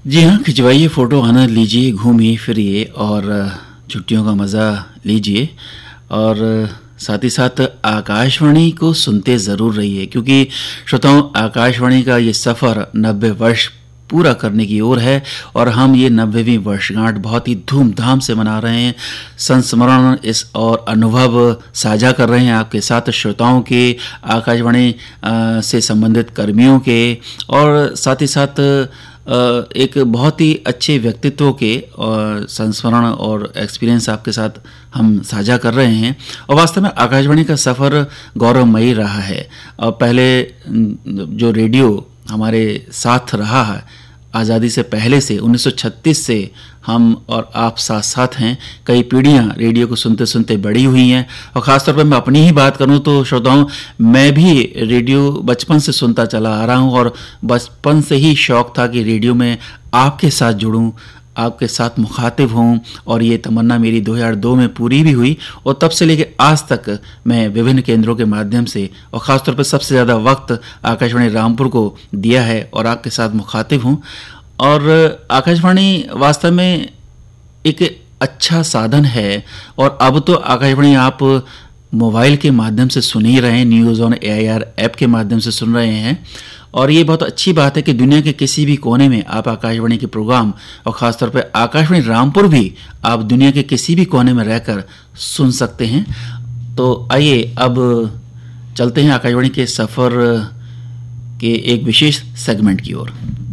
जी हाँ, खिंचवाइए फ़ोटो, आनंद लीजिए, घूमिए फिरिए और छुट्टियों का मज़ा लीजिए। और साथ ही साथ आकाशवाणी को सुनते ज़रूर रहिए, क्योंकि श्रोताओं, आकाशवाणी का ये सफ़र 90 वर्ष पूरा करने की ओर है और हम ये 90वीं वर्षगांठ बहुत ही धूमधाम से मना रहे हैं। संस्मरण इस और अनुभव साझा कर रहे हैं आपके साथ, श्रोताओं के, आकाशवाणी से संबंधित कर्मियों के, और साथ ही साथ एक बहुत ही अच्छे व्यक्तित्व के संस्मरण और एक्सपीरियंस आपके साथ हम साझा कर रहे हैं। और वास्तव में आकाशवाणी का सफ़र गौरवमयी रहा है। और पहले जो रेडियो हमारे साथ रहा है, आज़ादी से पहले से 1936 से हम और आप साथ साथ हैं। कई पीढ़ियां रेडियो को सुनते सुनते बड़ी हुई हैं। और ख़ासतौर पर मैं अपनी ही बात करूं तो श्रोताओं, मैं भी रेडियो बचपन से सुनता चला आ रहा हूं और बचपन से ही शौक़ था कि रेडियो में आपके साथ जुड़ूं, आपके साथ मुखातिब हों। और ये तमन्ना मेरी 2002 में पूरी भी हुई और तब से लेकर आज तक मैं विभिन्न केंद्रों के माध्यम से, और ख़ासतौर पर सबसे ज़्यादा वक्त आकाशवाणी रामपुर को दिया है और आपके साथ मुखातिब हूँ। और आकाशवाणी वास्तव में एक अच्छा साधन है। और अब तो आकाशवाणी आप मोबाइल के माध्यम से सुन ही रहे हैं, न्यूज़ ऑन AIR ऐप के माध्यम से सुन रहे हैं। और ये बहुत अच्छी बात है कि दुनिया के किसी भी कोने में आप आकाशवाणी के प्रोग्राम, और ख़ासतौर पर आकाशवाणी रामपुर भी आप दुनिया के किसी भी कोने में रहकर सुन सकते हैं। तो आइए अब चलते हैं आकाशवाणी के सफ़र के एक विशेष सेगमेंट की ओर।